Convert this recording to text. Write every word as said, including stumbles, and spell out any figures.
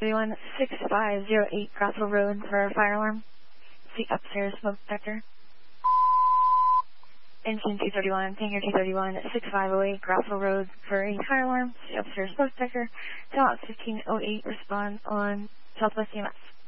thirty-one six five zero eight Grossville Road for a fire alarm. See upstairs smoke detector. Engine two thirty-one, Hangar two thirty-one six five zero eight Grossville Road for a fire alarm. See upstairs smoke detector. Till fifteen oh eight respond on Southwest E M S.